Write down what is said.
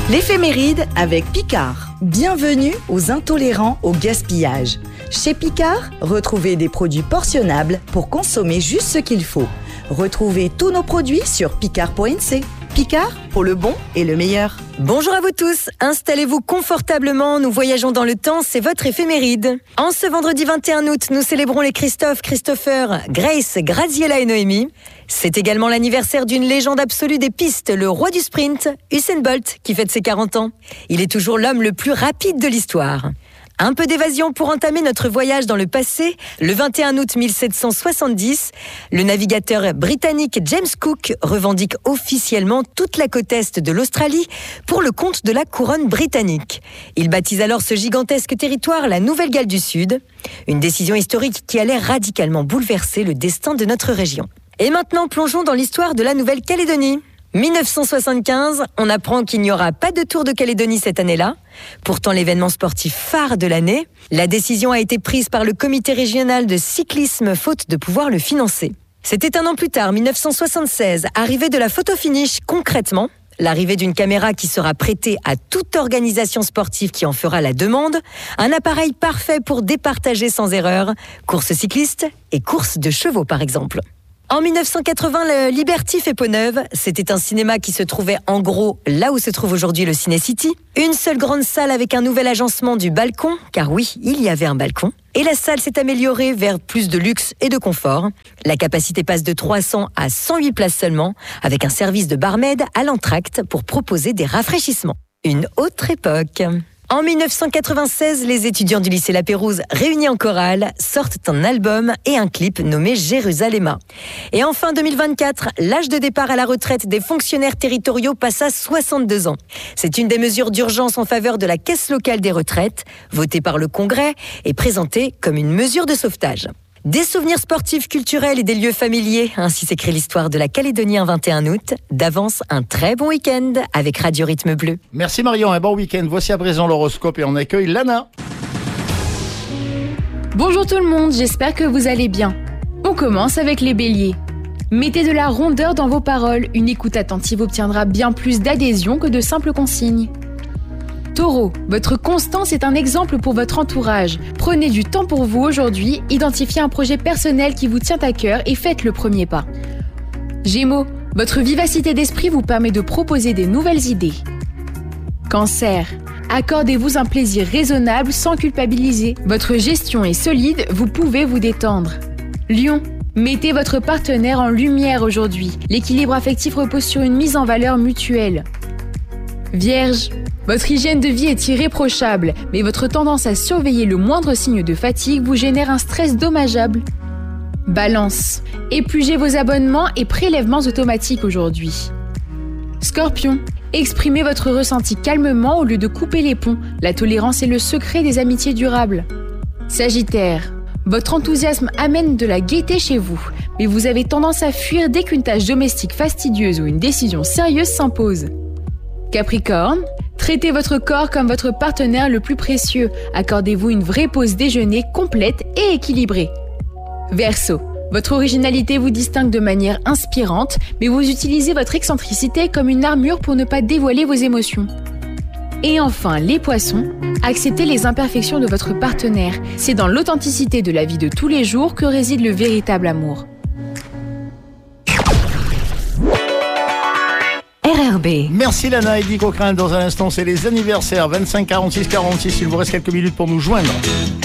L'éphéméride avec Picard. Bienvenue aux intolérants au gaspillage. Chez Picard, retrouvez des produits portionnables pour consommer juste ce qu'il faut. Retrouvez tous nos produits sur picard.nc. Picard, pour le bon et le meilleur. Bonjour à vous tous, installez-vous confortablement, nous voyageons dans le temps, c'est votre éphéméride. En ce vendredi 21 août, nous célébrons les Christophe, Christopher, Grace, Graziella et Noémie. C'est également l'anniversaire d'une légende absolue des pistes, le roi du sprint, Usain Bolt, qui fête ses 40 ans. Il est toujours l'homme le plus rapide de l'histoire. Un peu d'évasion pour entamer notre voyage dans le passé. Le 21 août 1770, le navigateur britannique James Cook revendique officiellement toute la côte est de l'Australie pour le compte de la couronne britannique. Il baptise alors ce gigantesque territoire la Nouvelle-Galles du Sud, une décision historique qui allait radicalement bouleverser le destin de notre région. Et maintenant, plongeons dans l'histoire de la Nouvelle-Calédonie. 1975, on apprend qu'il n'y aura pas de Tour de Calédonie cette année-là. Pourtant, l'événement sportif phare de l'année, la décision a été prise par le comité régional de cyclisme faute de pouvoir le financer. C'était un an plus tard, 1976, arrivée de la photo finish concrètement, l'arrivée d'une caméra qui sera prêtée à toute organisation sportive qui en fera la demande, un appareil parfait pour départager sans erreur, courses cyclistes et courses de chevaux par exemple. En 1980, le Liberty fait peau neuve. C'était un cinéma qui se trouvait en gros là où se trouve aujourd'hui le Ciné City. Une seule grande salle avec un nouvel agencement du balcon, car oui, il y avait un balcon. Et la salle s'est améliorée vers plus de luxe et de confort. La capacité passe de 300 à 108 places seulement, avec un service de barmaid à l'entracte pour proposer des rafraîchissements. Une autre époque. En 1996, les étudiants du lycée La Pérouse, réunis en chorale, sortent un album et un clip nommé Jérusalem. Et en fin 2024, l'âge de départ à la retraite des fonctionnaires territoriaux passe à 62 ans. C'est une des mesures d'urgence en faveur de la caisse locale des retraites, votée par le Congrès et présentée comme une mesure de sauvetage. Des souvenirs sportifs, culturels et des lieux familiers, ainsi s'écrit l'histoire de la Calédonie un 21 août. D'avance, un très bon week-end avec Radio Rythme Bleu. Merci Marion, un bon week-end. Voici à présent l'horoscope et on accueille Lana. Bonjour tout le monde, j'espère que vous allez bien. On commence avec les béliers. Mettez de la rondeur dans vos paroles, une écoute attentive obtiendra bien plus d'adhésion que de simples consignes. Taureau, votre constance est un exemple pour votre entourage. Prenez du temps pour vous aujourd'hui, identifiez un projet personnel qui vous tient à cœur et faites le premier pas. Gémeaux, votre vivacité d'esprit vous permet de proposer des nouvelles idées. Cancer, accordez-vous un plaisir raisonnable sans culpabiliser. Votre gestion est solide, vous pouvez vous détendre. Lion, mettez votre partenaire en lumière aujourd'hui. L'équilibre affectif repose sur une mise en valeur mutuelle. Vierge, votre hygiène de vie est irréprochable, mais votre tendance à surveiller le moindre signe de fatigue vous génère un stress dommageable. Balance, épluchez vos abonnements et prélèvements automatiques aujourd'hui. Scorpion, exprimez votre ressenti calmement au lieu de couper les ponts. La tolérance est le secret des amitiés durables. Sagittaire, votre enthousiasme amène de la gaieté chez vous, mais vous avez tendance à fuir dès qu'une tâche domestique fastidieuse ou une décision sérieuse s'impose. Capricorne, traitez votre corps comme votre partenaire le plus précieux. Accordez-vous une vraie pause déjeuner complète et équilibrée. Verseau, votre originalité vous distingue de manière inspirante, mais vous utilisez votre excentricité comme une armure pour ne pas dévoiler vos émotions. Et enfin, les poissons, acceptez les imperfections de votre partenaire. C'est dans l'authenticité de la vie de tous les jours que réside le véritable amour. RRB. Merci Lana et Guy Coquelin. Dans un instant, c'est les anniversaires 25 46 46. Il vous reste quelques minutes pour nous joindre.